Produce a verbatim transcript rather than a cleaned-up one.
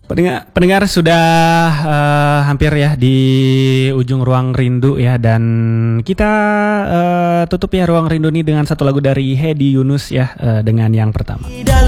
Pendengar, pendengar sudah uh, hampir ya di ujung Ruang Rindu ya, dan kita uh, tutup ya Ruang Rindu ini dengan satu lagu dari Hedi Yunus ya, uh, dengan yang pertama.